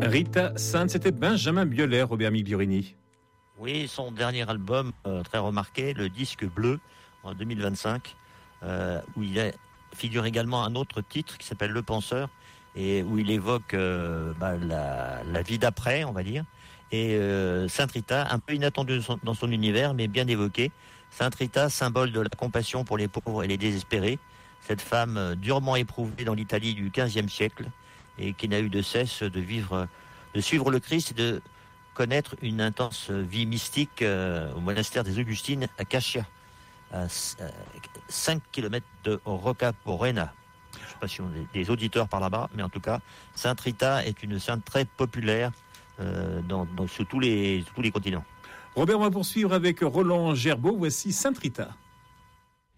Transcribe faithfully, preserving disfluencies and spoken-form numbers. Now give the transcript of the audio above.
Rita Sainte, c'était Benjamin Biolay, Robert Migliorini. Oui, son dernier album, euh, très remarqué, le disque bleu, en deux mille vingt-cinq, euh, où il est, figure également un autre titre qui s'appelle Le Penseur, et où il évoque euh, bah, la, la vie d'après, on va dire. Et euh, Sainte Rita, un peu inattendu dans son, dans son univers, mais bien évoqué. Sainte Rita, symbole de la compassion pour les pauvres et les désespérés. Cette femme euh, durement éprouvée dans l'Italie du quinzième siècle, et qui n'a eu de cesse de vivre, de suivre le Christ et de connaître une intense vie mystique euh, au monastère des Augustines à Cascia, à cinq kilomètres de Rocca Porena. Je ne sais pas si on a des auditeurs par là-bas, mais en tout cas, Sainte Rita est une sainte très populaire euh, dans, dans, sur tous les, tous les continents. Robert, on va poursuivre avec Roland Gerbeau. Voici Sainte Rita.